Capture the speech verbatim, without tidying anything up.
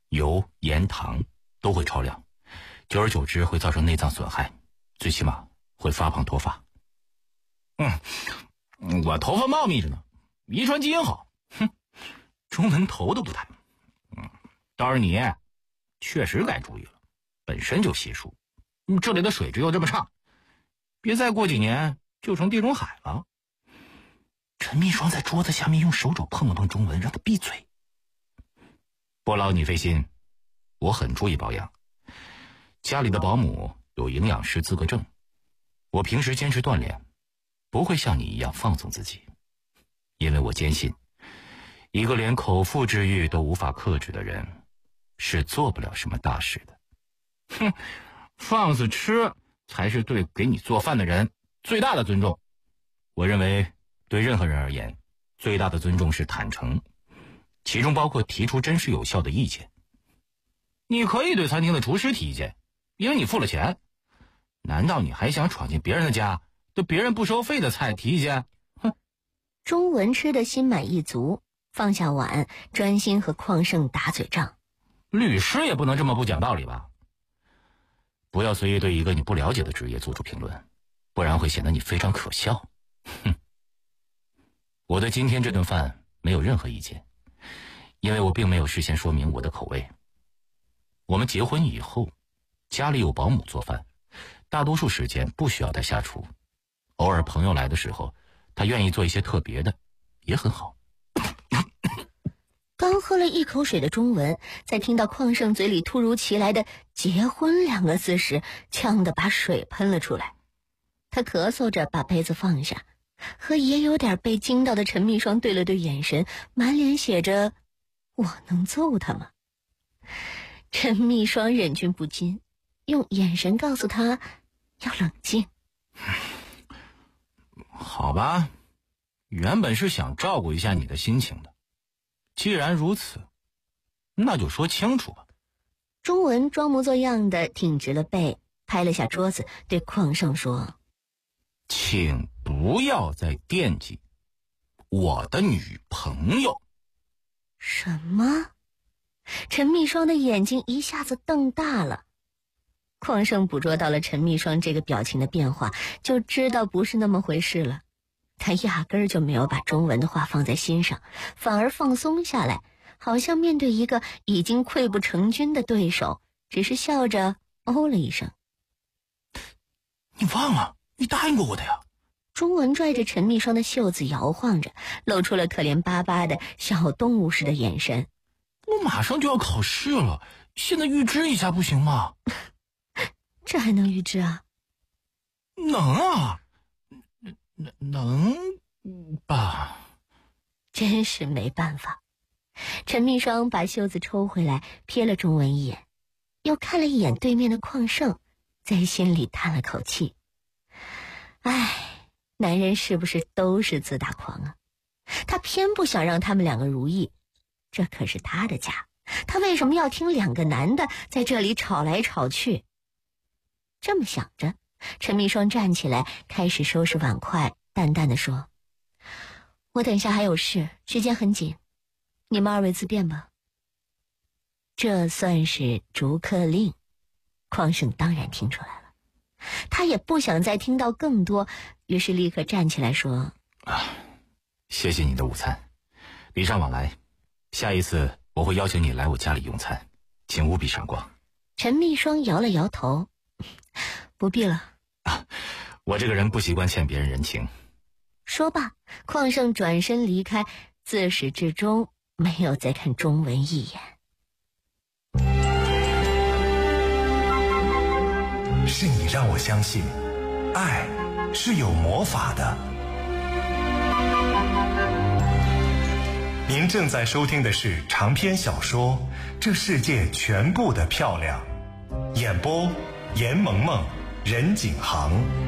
油、盐、糖都会超量，久而久之会造成内脏损害，最起码会发胖脱发。嗯，我头发茂密着呢，遗传基因好。哼，中文头都不抬。嗯，倒是你确实该注意了，本身就稀疏，这里的水质又这么差，别再过几年就成地中海了。陈秘书在桌子下面用手肘碰了碰中文，让他闭嘴。不劳你费心，我很注意保养。家里的保姆有营养师资格证，我平时坚持锻炼，不会像你一样放纵自己，因为我坚信，一个连口腹之欲都无法克制的人，是做不了什么大事的。哼，放肆吃才是对给你做饭的人最大的尊重。我认为对任何人而言，最大的尊重是坦诚，其中包括提出真实有效的意见。你可以对餐厅的厨师提意见，因为你付了钱。难道你还想闯进别人的家，对别人不收费的菜提意见？哼！ 钟文吃得心满意足，放下碗，专心和邝胜打嘴仗。 律师也不能这么不讲道理吧？不要随意对一个你不了解的职业做出评论，不然会显得你非常可笑。哼！我对今天这顿饭没有任何意见，因为我并没有事先说明我的口味。我们结婚以后，家里有保姆做饭，大多数时间不需要他下厨，偶尔朋友来的时候，他愿意做一些特别的，也很好。 刚喝了一口水的钟文，在听到邝胜嘴里突如其来的结婚两个字时，呛得把水喷了出来。他咳嗽着把杯子放下，和也有点被惊到的陈秘霜对了对眼神，满脸写着我能揍他吗？陈秘霜忍俊不禁，用眼神告诉他要冷静。 好吧，原本是想照顾一下你的心情的，既然如此，那就说清楚吧。 钟文装模作样的挺直了背，拍了下桌子，对邝胜说： 请不要再惦记我的女朋友。 什么？陈秘霜的眼睛一下子瞪大了。邝胜捕捉到了陈秘霜这个表情的变化，就知道不是那么回事了。他压根儿就没有把钟文的话放在心上，反而放松下来，好像面对一个已经溃不成军的对手，只是笑着哦了一声。 你忘了，你答应过我的呀。 钟文拽着陈秘霜的袖子摇晃着，露出了可怜巴巴的小动物似的眼神。 我马上就要考试了，现在预支一下不行吗？ 这还能预支啊？ 能啊，能能吧？ 真是没办法。陈秘霜把袖子抽回来，瞥了钟文一眼，又看了一眼对面的邝胜，在心里叹了口气。唉，男人是不是都是自大狂啊？他偏不想让他们两个如意，这可是他的家，他为什么要听两个男的在这里吵来吵去？这么想着，陈秘霜站起来，开始收拾碗筷，淡淡的说：我等下还有事，时间很紧，你们二位自便吧。这算是逐客令，邝胜当然听出来了，他也不想再听到更多，于是立刻站起来说： 啊，谢谢你的午餐，礼尚往来，下一次我会邀请你来我家里用餐，请务必赏光。 陈秘霜摇了摇头：不必了、 啊、我这个人不习惯欠别人人情。 说罢，邝胜转身离开，自始至终没有再看钟文一眼。 是你让我相信爱是有魔法的。您正在收听的是长篇小说《这世界全部的漂亮》，演播严萌萌、任景航。